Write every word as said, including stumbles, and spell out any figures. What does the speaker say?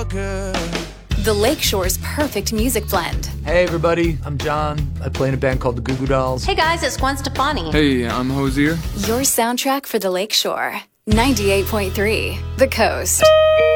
The Lakeshore's perfect music blend. Hey everybody, I'm John. I play in a band called the Goo Goo Dolls. Hey guys, it's Gwen Stefani. Hey, I'm Hosier. Your soundtrack for the Lakeshore. ninety-eight point three, The Coast.